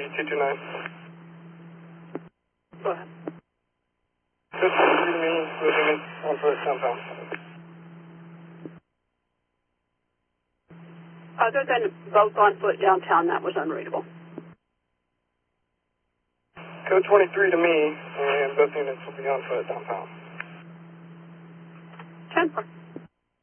229. Go ahead. Code 23 to me, moving on foot southbound. Other than both on foot downtown, that was unreadable. Code 23 to me, and both units will be on foot downtown. 10-4.